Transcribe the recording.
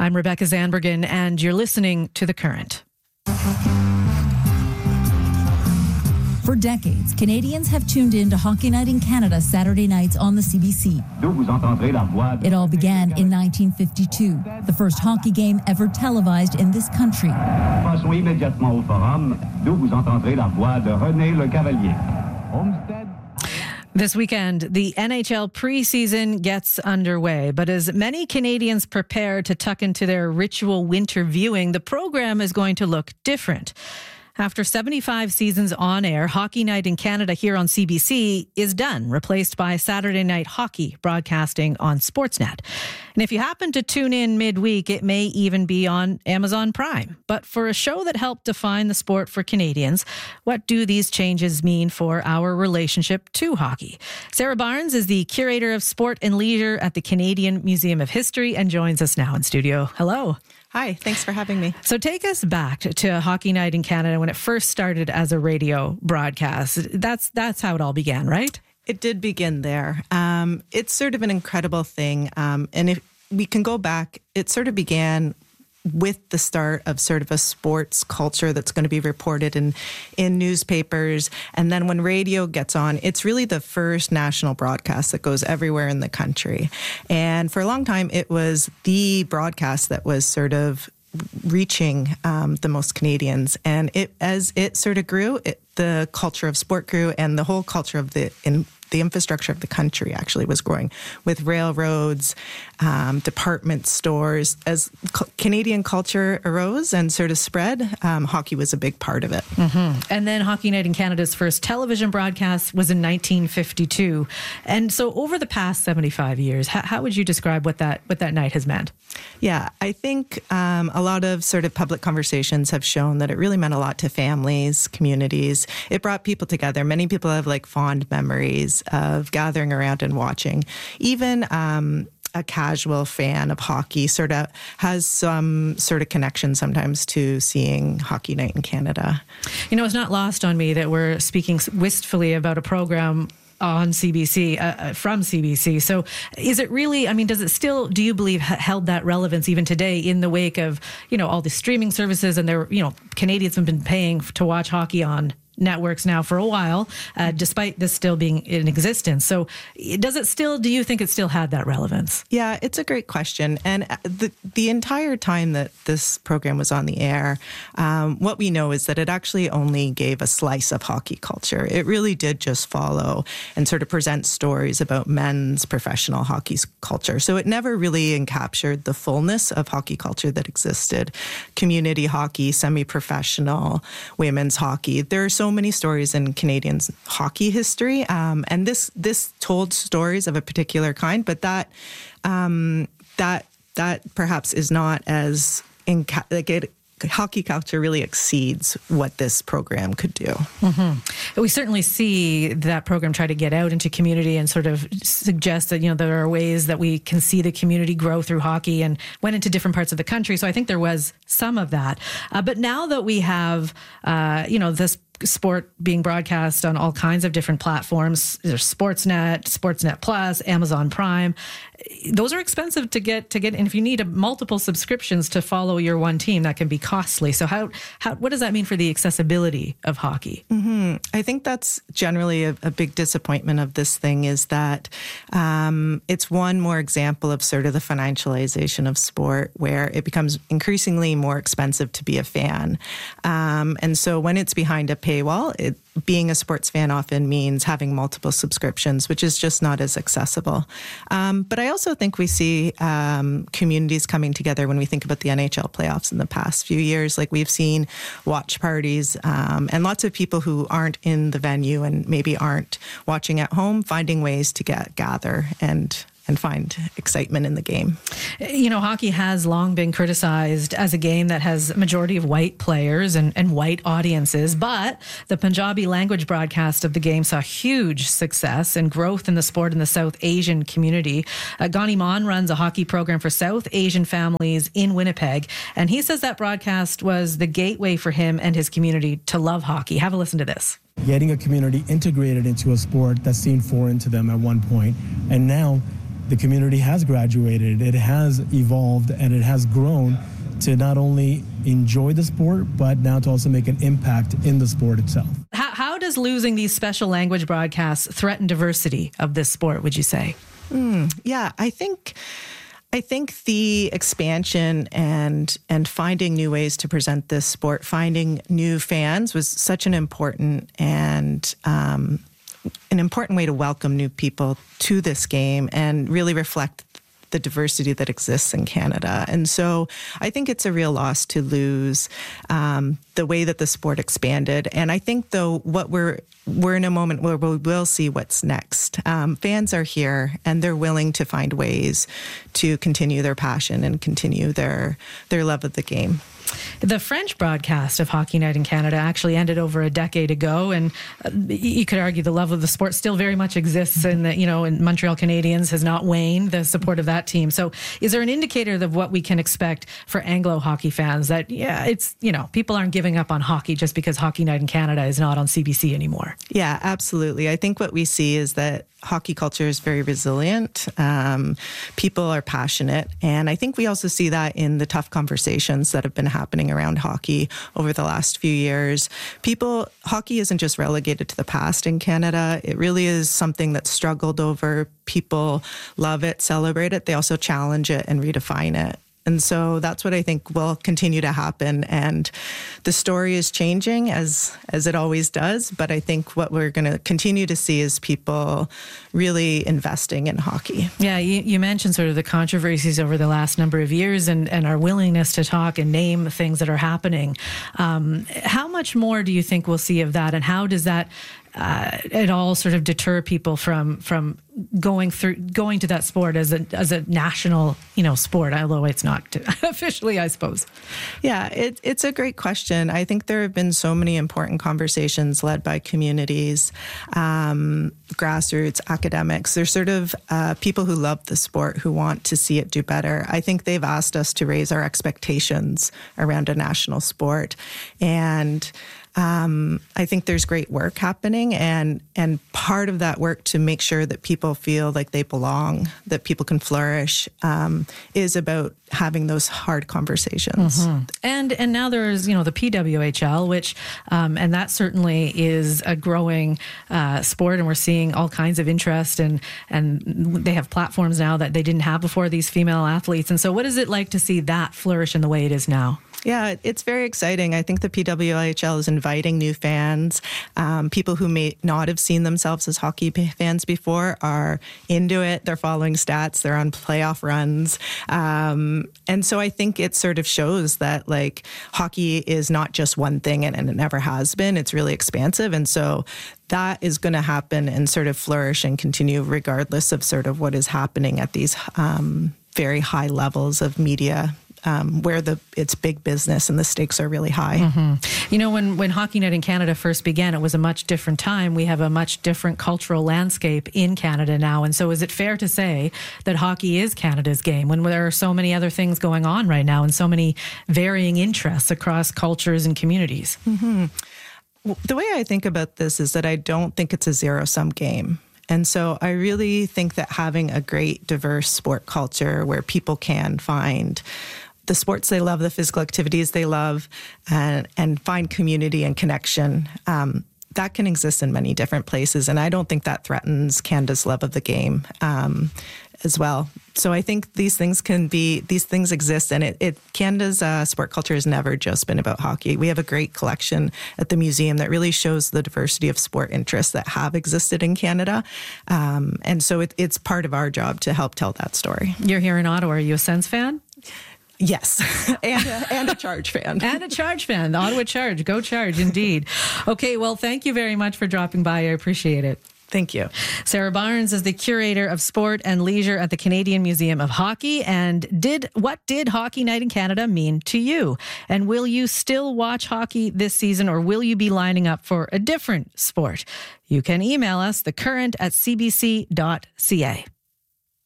I'm Rebecca Zandbergen, and you're listening to The Current. For decades, Canadians have tuned in to Hockey Night in Canada Saturday nights on the CBC. It all began in 1952, the first hockey game ever televised in this country. Passons immédiatement au forum, d'où vous entendrez la voix de René Le Cavalier. This weekend, the NHL preseason gets underway, but as many Canadians prepare to tuck into their ritual winter viewing, the program is going to look different. After 75 seasons on air, Hockey Night in Canada here on CBC is done, replaced by Saturday Night Hockey broadcasting on Sportsnet. And if you happen to tune in midweek, it may even be on Amazon Prime. But for a show that helped define the sport for Canadians, what do these changes mean for our relationship to hockey? Sarah Barnes is the Curator of Sport and Leisure at the Canadian Museum of History and joins us now in studio. Hello. Hi, thanks for having me. So take us back to Hockey Night in Canada when it first started as a radio broadcast. That's how it all began, right? It did begin there. It's sort of an incredible thing. And if we can go back, it sort of began with the start of sort of a sports culture that's going to be reported in newspapers. And then when radio gets on, it's really the first national broadcast that goes everywhere in the country. And for a long time, it was the broadcast that was sort of reaching the most Canadians. And as it sort of grew, the culture of sport grew, and the whole culture of the infrastructure of the country actually was growing with railroads, department stores. As Canadian culture arose and sort of spread, hockey was a big part of it. Mm-hmm. And then Hockey Night in Canada's first television broadcast was in 1952. And so over the past 75 years, how would you describe what that night has meant? Yeah, I think a lot of sort of public conversations have shown that it really meant a lot to families, communities. It brought people together. Many people have fond memories of gathering around and watching. Even a casual fan of hockey sort of has some sort of connection sometimes to seeing Hockey Night in Canada. You know, it's not lost on me that we're speaking wistfully about a program on CBC, from CBC. So is it really, does it still, do you believe, held that relevance even today in the wake of, all the streaming services, and Canadians have been paying to watch hockey on networks now for a while, despite this still being in existence. So do you think it still had that relevance? Yeah, it's a great question. And the entire time that this program was on the air, what we know is that it actually only gave a slice of hockey culture. It really did just follow and sort of present stories about men's professional hockey culture. So it never really encaptured the fullness of hockey culture that existed. Community hockey, semi-professional, women's hockey. There are so many stories in Canadian hockey history, and this told stories of a particular kind, but that perhaps is not as hockey culture really exceeds what this program could do. Mm-hmm. We certainly see that program try to get out into community and sort of suggest that, there are ways that we can see the community grow through hockey, and went into different parts of the country. So I think there was some of that. But now that we have, this sport being broadcast on all kinds of different platforms, there's Sportsnet, Sportsnet Plus, Amazon Prime. Those are expensive to get, and if you need multiple subscriptions to follow your one team, that can be costly. So what does that mean for the accessibility of hockey? Mm-hmm. I think that's generally a big disappointment of this thing, is that it's one more example of sort of the financialization of sport, where it becomes increasingly more expensive to be a fan. And so when it's behind a paywall, being a sports fan often means having multiple subscriptions, which is just not as accessible. But I also think we see communities coming together when we think about the NHL playoffs in the past few years. We've seen watch parties and lots of people who aren't in the venue and maybe aren't watching at home, finding ways to gather and find excitement in the game. Hockey has long been criticized as a game that has a majority of white players and white audiences, but the Punjabi language broadcast of the game saw huge success and growth in the sport in the South Asian community. Gani Maan runs a hockey program for South Asian families in Winnipeg, and he says that broadcast was the gateway for him and his community to love hockey. Have a listen to this. Getting a community integrated into a sport that seemed foreign to them at one point, and now the community has graduated, it has evolved, and it has grown to not only enjoy the sport, but now to also make an impact in the sport itself. How does losing these special language broadcasts threaten diversity of this sport, would you say? Yeah, I think the expansion and finding new ways to present this sport, finding new fans was such an important way to welcome new people to this game and really reflect the diversity that exists in Canada. And so I think it's a real loss to lose the way that the sport expanded. And I think, though, what we're in a moment where we will see what's next. Fans are here and they're willing to find ways to continue their passion and continue their love of the game. The French broadcast of Hockey Night in Canada actually ended over a decade ago, and you could argue the love of the sport still very much exists, and that, in Montreal Canadiens has not waned the support of that team. So, is there an indicator of what we can expect for Anglo hockey fans that it's people aren't giving up on hockey just because Hockey Night in Canada is not on CBC anymore? Yeah, absolutely. I think what we see is that hockey culture is very resilient. People are passionate. And I think we also see that in the tough conversations that have been happening around hockey over the last few years. Hockey isn't just relegated to the past in Canada. It really is something that's struggled over. People love it, celebrate it. They also challenge it and redefine it. And so that's what I think will continue to happen. And the story is changing as it always does. But I think what we're going to continue to see is people really investing in hockey. Yeah, you mentioned sort of the controversies over the last number of years and our willingness to talk and name things that are happening. How much more do you think we'll see of that? And how does that at all sort of deter people from going to that sport as a national sport, although it's not officially, I suppose? Yeah, it's a great question. I think there have been so many important conversations led by communities, grassroots, academics. There's sort of people who love the sport who want to see it do better. I think they've asked us to raise our expectations around a national sport, and I think there's great work happening, and part of that work to make sure that people feel like they belong, that people can flourish, is about having those hard conversations. Mm-hmm. And now there's the PWHL, which and that certainly is a growing sport, and we're seeing all kinds of interest, and they have platforms now that they didn't have before, these female athletes. And so, what is it like to see that flourish in the way it is now? Yeah, it's very exciting. I think the PWHL is inviting new fans. People who may not have seen themselves as hockey fans before are into it. They're following stats. They're on playoff runs. And so I think it sort of shows that hockey is not just one thing, and it never has been. It's really expansive. And so that is going to happen and sort of flourish and continue regardless of sort of what is happening at these very high levels of media, where it's big business and the stakes are really high. Mm-hmm. When Hockey Night in Canada first began, it was a much different time. We have a much different cultural landscape in Canada now. And so is it fair to say that hockey is Canada's game when there are so many other things going on right now and so many varying interests across cultures and communities? Mm-hmm. The way I think about this is that I don't think it's a zero-sum game. And so I really think that having a great, diverse sport culture where people can find the sports they love, the physical activities they love, and find community and connection, that can exist in many different places. And I don't think that threatens Canada's love of the game as well. So I think these things exist, and Canada's sport culture has never just been about hockey. We have a great collection at the museum that really shows the diversity of sport interests that have existed in Canada. And so it's part of our job to help tell that story. You're here in Ottawa. Are you a Sens fan? Yes, and a Charge fan. And a Charge fan. The Ottawa Charge. Go Charge, indeed. Okay, well, thank you very much for dropping by. I appreciate it. Thank you. Sarah Barnes is the curator of sport and leisure at the Canadian Museum of Hockey. And what did Hockey Night in Canada mean to you? And will you still watch hockey this season, or will you be lining up for a different sport? You can email us, thecurrent@cbc.ca.